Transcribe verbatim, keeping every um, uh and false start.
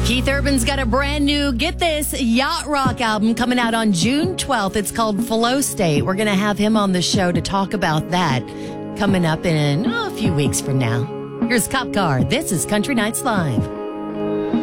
Keith Urban's got a brand new, get this, yacht rock album coming out on June twelfth. It's called Flow State. We're going to have him on the show to talk about that coming up in oh, a few weeks from now. Here's Cop Car. This is Country Nights Live.